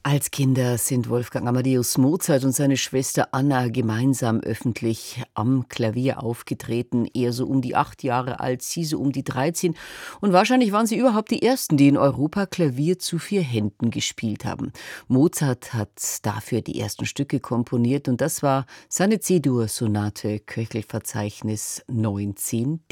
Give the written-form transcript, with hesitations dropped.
Als Kinder sind Wolfgang Amadeus Mozart und seine Schwester Anna gemeinsam öffentlich am Klavier aufgetreten. Er so um die 8 Jahre alt, sie so um die 13. Und wahrscheinlich waren sie überhaupt die Ersten, die in Europa Klavier zu 4 Händen gespielt haben. Mozart hat dafür die ersten Stücke komponiert und das war seine C-Dur-Sonate, Köchelverzeichnis 19d.